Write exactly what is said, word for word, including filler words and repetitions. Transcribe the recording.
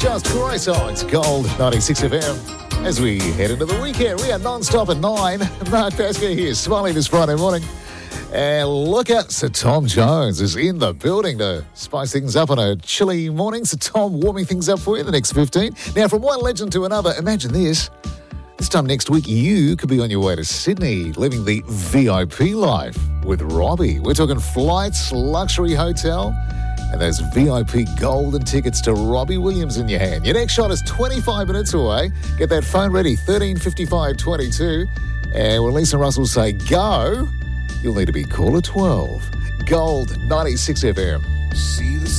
Just Croissants, Gold ninety-six F M. As we head into the weekend, we are non-stop at nine. Mark Pascoe here, smiling this Friday morning. And look out, Sir Tom Jones is in the building to spice things up on a chilly morning. Sir Tom warming things up for you in the next fifteen. Now, from one legend to another, imagine this. This time next week, you could be on your way to Sydney, living the V I P life with Robbie. We're talking flights, luxury hotel, and those V I P golden tickets to Robbie Williams in your hand. Your next shot is twenty-five minutes away. Get that phone ready, thirteen fifty-five twenty-two. And when Lisa Russell say go, you'll need to be caller twelve. Gold ninety-six F M. See the